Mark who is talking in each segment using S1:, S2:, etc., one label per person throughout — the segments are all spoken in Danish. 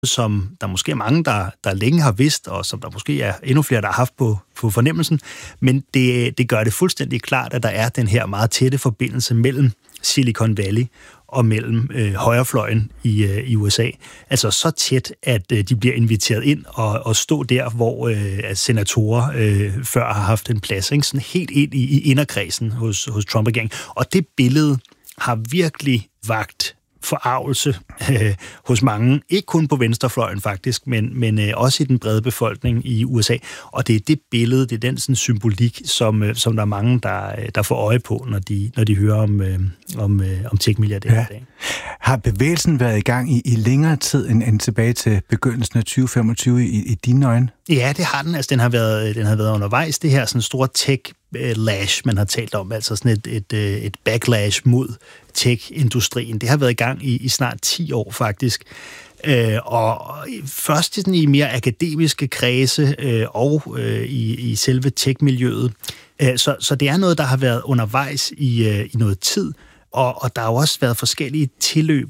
S1: som der måske er mange, der længe har vidst, og som der måske er endnu flere, der har haft på fornemmelsen. Men det gør det fuldstændig klart, at der er den her meget tætte forbindelse mellem Silicon Valley og mellem højrefløjen i USA. Altså så tæt, at de bliver inviteret ind og stå der, hvor senatorer før har haft en plads. Ikke? Sådan helt ind i inderkredsen hos Trump-regeringen. Og det billede har virkelig vakt forarvelse hos mange, ikke kun på venstrefløjen faktisk, men også i den brede befolkning i USA. Og det er det billede, det er den sådan symbolik, som der er mange, der får øje på, når de hører om tech-milliardærer i dag.
S2: Har bevægelsen været i gang i længere tid end tilbage til begyndelsen af 2025 i dine øjne? Ja,
S1: det har den. Altså, den har været undervejs, det her sådan store tech-lash, man har talt om, altså sådan et backlash mod tech-industrien. Det har været i gang i snart 10 år, faktisk. Og først i mere akademiske kredse og i selve tech-miljøet. Så det er noget, der har været undervejs i noget tid, og der har også været forskellige tilløb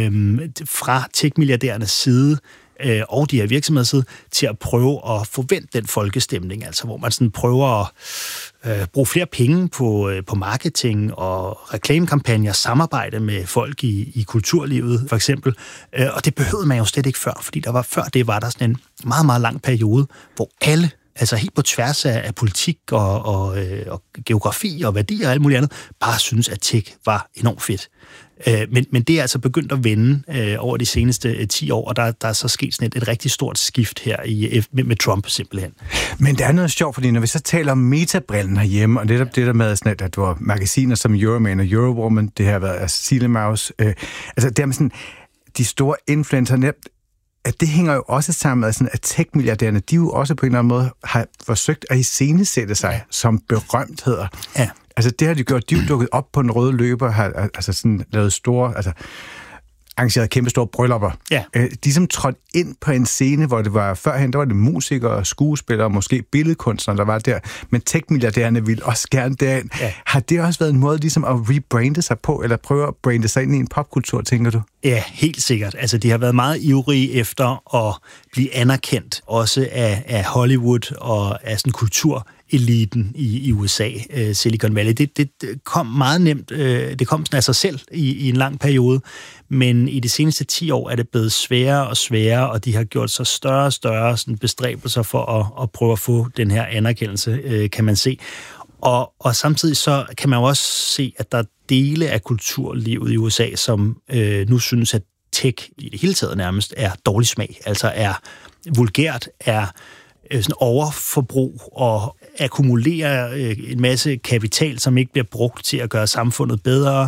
S1: fra tech-milliardærernes side og de her virksomheders side til at prøve at forvente den folkestemning, altså hvor man sådan prøver at bruge flere penge på marketing og reklamekampagner, samarbejde med folk i kulturlivet for eksempel, og det behøvede man jo slet ikke før, fordi før det var der sådan en meget, meget lang periode, hvor alle, altså helt på tværs af politik og geografi og værdier og alt muligt andet, bare synes, at tech var enormt fedt. Men det er altså begyndt at vende over de seneste 10 år, og der er så sket sådan et rigtig stort skift her med Trump simpelthen.
S2: Men der er noget sjovt, fordi når vi så taler om metabrillen herhjemme, og netop det der med, sådan, at du har magasiner som Euroman og Eurowoman, det har været Silly Mouse, altså det er med sådan, de store influencer, at det hænger jo også sammen med, sådan, at tech-milliardærerne, de jo også på en eller anden måde har forsøgt at iscenesætte sig som berømtheder. Ja. Altså det har de gjort, de er dukket op på en røde løber, har altså sådan lavet store, altså arrangeret kæmpe store bryllupper. Ja. De som trådte ind på en scene, hvor det var førhen, der var det musikere, skuespillere, måske billedkunstnere, der var der, men tech-milliardærerne ville også gerne derind. Ja. Har det også været en måde ligesom at rebrande sig på, eller prøve at brande sig ind i en popkultur, tænker du?
S1: Ja, helt sikkert. Altså de har været meget ivrige efter at blive anerkendt, også af Hollywood og af sådan kultureliten i USA, Silicon Valley. Det kom meget nemt, det kom sådan af sig selv i en lang periode, men i de seneste 10 år er det blevet sværere og sværere, og de har gjort sig større og større sådan bestræbelser for at prøve at få den her anerkendelse, kan man se. Og samtidig så kan man jo også se, at der er dele af kulturlivet i USA, som nu synes, at tech i det hele taget nærmest er dårlig smag, altså er vulgært, er sådan overforbrug og akkumulerer en masse kapital, som ikke bliver brugt til at gøre samfundet bedre,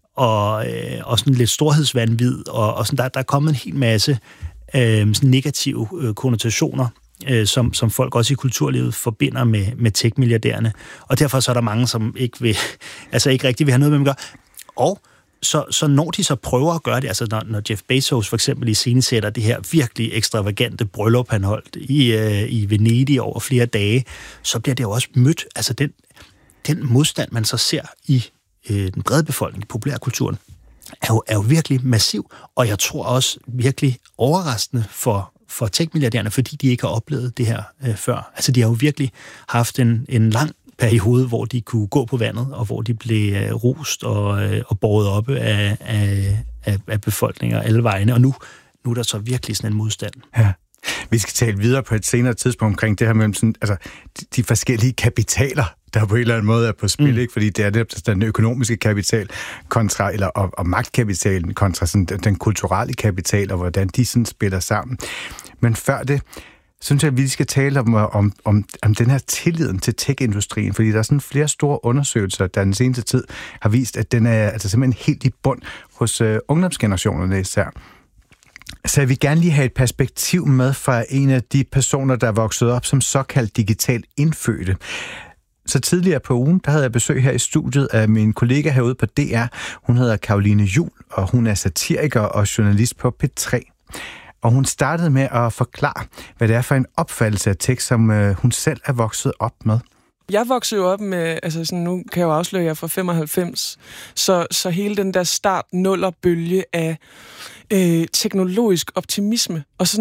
S1: og sådan lidt storhedsvanvid, og sådan, der er kommet en hel masse sådan negative konnotationer, som folk også i kulturlivet forbinder med tech-milliardærerne. Og derfor så er der mange, som ikke rigtig vil have noget med dem at gøre. Og så når de så prøver at gøre det, altså når Jeff Bezos for eksempel iscenesætter det her virkelig ekstravagante bryllup, han holdt i Venedig over flere dage, så bliver det jo også mødt, altså den modstand, man så ser i den brede befolkning, i populærkulturen, er jo virkelig massiv, og jeg tror også virkelig overraskende for tech-milliardærerne, fordi de ikke har oplevet det her før. Altså de har jo virkelig haft en lang periode, hvor de kunne gå på vandet, og hvor de blev rust og båret op af befolkninger alle vegne, og nu er der så virkelig sådan en modstand.
S2: Ja. Vi skal tale videre på et senere tidspunkt omkring det her med sådan, altså, de forskellige kapitaler, der på en eller anden måde er på spil, ikke? Fordi det er den økonomiske kapital kontra, og magtkapitalen kontra sådan, den kulturelle kapital, og hvordan de sådan spiller sammen. Men før det, synes jeg, at vi skal tale om den her tilliden til tech-industrien, fordi der er sådan flere store undersøgelser, der den seneste tid har vist, at den er altså simpelthen helt i bund hos ungdomsgenerationerne især. Så jeg vil gerne lige have et perspektiv med fra en af de personer, der er vokset op som såkaldt digitalt indfødte. Så tidligere på ugen, der havde jeg besøg her i studiet af min kollega herude på DR. Hun hedder Caroline Juhl, og hun er satiriker og journalist på P3. Og hun startede med at forklare, hvad det er for en opfattelse af tech, som hun selv er vokset op med.
S3: Jeg voksede jo op med, altså sådan, nu kan jeg jo afsløre, jeg er fra 95, så hele den der start-nuller-bølge af teknologisk optimisme, og så